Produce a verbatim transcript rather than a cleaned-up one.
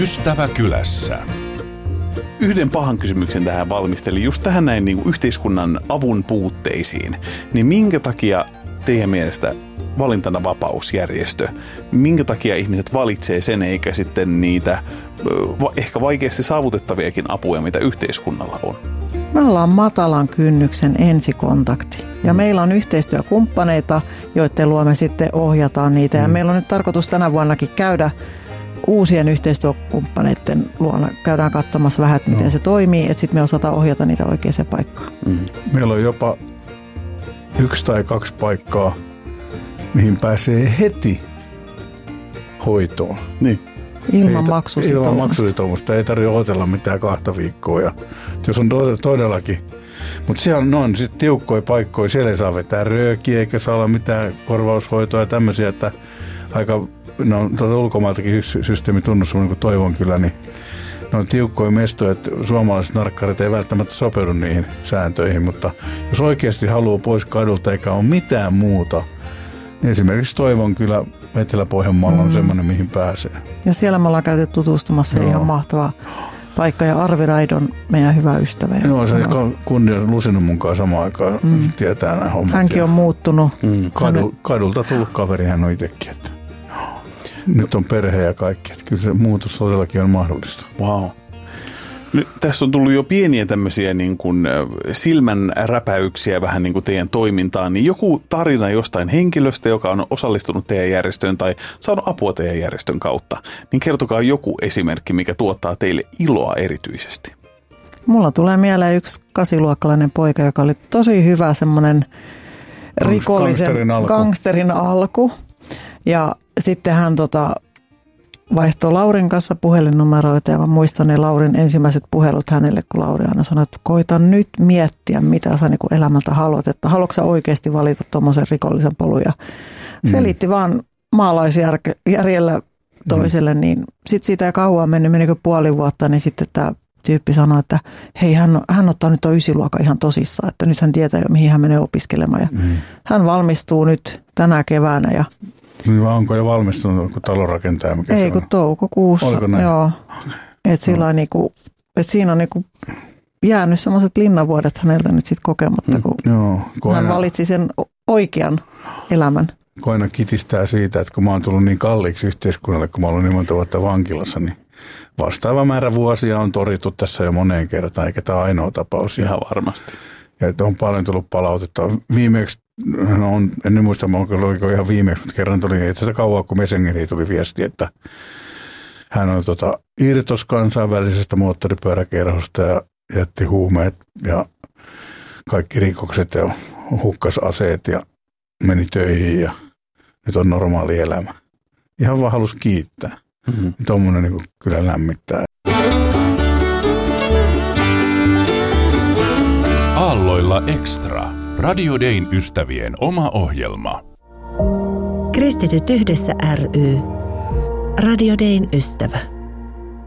Ystäväkylässä. Yhden pahan kysymyksen tähän valmistelin, just tähän näin niin kuin yhteiskunnan avun puutteisiin. Niin minkä takia teidän mielestä valintana vapausjärjestö, minkä takia ihmiset valitsee sen eikä sitten niitä ehkä vaikeasti saavutettaviakin apuja, mitä yhteiskunnalla on? Me ollaan matalan kynnyksen ensikontakti ja mm. meillä on yhteistyökumppaneita, joiden luo me sitten ohjataan niitä. Ja mm. meillä on nyt tarkoitus tänä vuonnakin käydä uusien yhteistyökumppaneiden luona. Käydään katsomassa vähän, että miten no. se toimii, että sitten me osataan ohjata niitä oikeaan paikkaan. Mm. Meillä on jopa yksi tai kaksi paikkaa, mihin pääsee heti hoitoon. Niin. Ilman maksusitoumusta. Ilman maksusitoumusta. Ei tarvitse odotella mitään kahta viikkoa. Ja, jos on todellakin. Mutta siellä on, on sitten tiukkoja paikkoja. Siellä ei saa vetää röökiä eikä saa olla mitään korvaushoitoa ja tämmöisiä. Että aika, no tuota ulkomailtakin yksi systeemi tunnus, niin kuin toivon kyllä, niin ne on tiukkoja mestoja, että suomalaiset narkkarit ei välttämättä sopeudu niihin sääntöihin. Mutta jos oikeasti haluaa pois kadulta eikä ole mitään muuta, niin esimerkiksi toivon kyllä Etelä-Pohjanmaalla on mm. semmoinen, mihin pääsee. Ja siellä me ollaan käyty tutustumassa. Joo. Ihan mahtava paikka. Ja Arvi Raidon, meidän hyvä ystävä. Joo, se on kunnia Lusinnon mukaan samaan aikaan. Mm. Tietää nämä hommat. Hänkin on muuttunut. Mm. Kadu, kadulta tullut kaveri, hän on itsekin. Että. Nyt on perhe ja kaikki. Että kyllä se muutos todellakin on mahdollista. Wow. Nyt tässä on tullut jo pieniä tämmöisiä niin kuin silmän räpäyksiä vähän niin kuin teidän toimintaan, niin joku tarina jostain henkilöstä, joka on osallistunut teidän järjestöön tai saanut apua teidän järjestön kautta, niin kertokaa joku esimerkki, mikä tuottaa teille iloa erityisesti. Mulla tulee mieleen yksi kasiluokkalainen poika, joka oli tosi hyvä semmoinen rikollisen gangsterin alku. gangsterin alku. Ja sitten hän tota... vaihtoi Laurin kanssa puhelinnumeroita ja mä muistan ne Laurin ensimmäiset puhelut hänelle, kun Lauri aina sanoi, että koita nyt miettiä, mitä sä niin kuin elämältä haluat, että haluatko sä oikeasti valita tuommoisen rikollisen polun ja mm. selitti vaan maalaisjärjellä toiselle, mm. niin sitten siitä ei kauan mennyt, menikö puoli vuotta, niin sitten tämä tyyppi sanoi, että hei, hän, hän ottaa nyt tuon ysiluokan ihan tosissaan, että nyt hän tietää jo, mihin hän menee opiskelemaan ja mm. hän valmistuu nyt tänä keväänä ja niin vaan onko jo valmistunut kuin talonrakentaja? Mikä ei, kun toukokuussa. Oliko näin? Joo. Että no. niinku, et siinä on niinku jäänyt sellaiset linnanvuodet häneltä nyt sitten kokematta, kun mm, joo, hän aina valitsi sen oikean elämän. Kun aina kitistää siitä, että kun mä oon tullut niin kalliiksi yhteiskunnalle, kun mä oon ollut niin monta vuotta vankilassa, niin vastaava määrä vuosia on torittu tässä jo moneen kertaan, eikä tämä ainoa tapaus. Ihan varmasti. Ja että on paljon tullut palautetta. Viimeksi, no on, en muista, oliko ihan viimeksi, mutta kerran tuli, että sitä kauan kun Messengeriin tuli viesti, että hän on tota, irtos kansainvälisestä moottoripyöräkerhosta ja jätti huumeet ja kaikki rikokset ja hukkas aseet ja meni töihin ja nyt on normaali elämä. Ihan vaan halusi kiittää. Mm-hmm. Tuommoinen niin kyllä lämmittää. Aalloilla Extra. Radio Dayn ystävien oma ohjelma. Kristityt yhdessä ry. Radio Dayn ystävä.